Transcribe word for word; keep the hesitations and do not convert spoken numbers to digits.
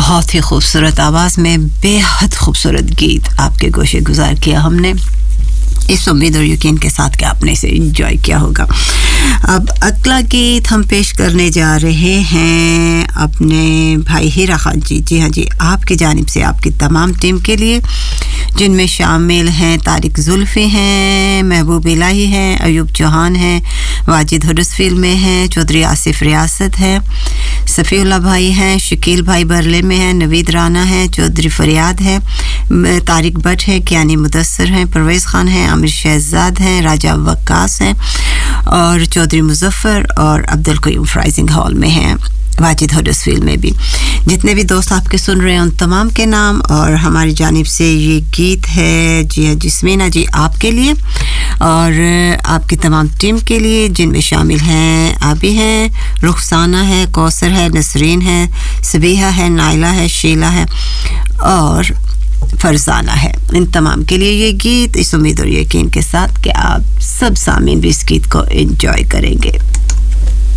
बहुत ही खूबसूरत आवाज़ में बेहद खूबसूरत गीत आपके गोशे गुजार किया हमने इस उम्मीद और यकीन के साथ कि आपने इसे एंजॉय किया होगा। अब अगला गीत हम पेश करने जा रहे हैं अपने भाई हीरा खान जी। जी हाँ जी, आपकी जानिब से आपकी तमाम टीम के लिए, जिनमें शामिल हैं तारिक जुल्फी हैं, महबूब इलाही हैं, अयूब चौहान हैं, वाजिद हडर्सफील्ड में हैं, चौधरी आसिफ रियासत हैं, सफ़ीउल्लाह भाई हैं, शकील भाई बरले में हैं, नवीद राना हैं, चौधरी फरियाद हैं, तारिक भट्ट हैं, कियानी मुदस्सर हैं, परवेज़ खान हैं, आमिर शहजाद हैं, राजा वक्कास हैं और चौधरी मुजफ्फर और अब्दुल कयूम फ्राइजिंग हॉल में हैं, वाजिद हडर्सफील्ड में भी। जितने भी दोस्त आपके सुन रहे हैं उन तमाम के नाम और हमारी जानिब से ये गीत है जी हाँ जिस्मीना जी आपके लिए और आपकी तमाम टीम के लिए, जिनमें शामिल हैं आबी हैं, रुखसाना है, कौसर है, नसरीन है, सबीहा है, नाइला है, शीला है और फरजाना है। इन तमाम के लिए ये गीत इस उम्मीद और यकीन के साथ कि आप सब सामीन भी इस गीत को एंजॉय करेंगे।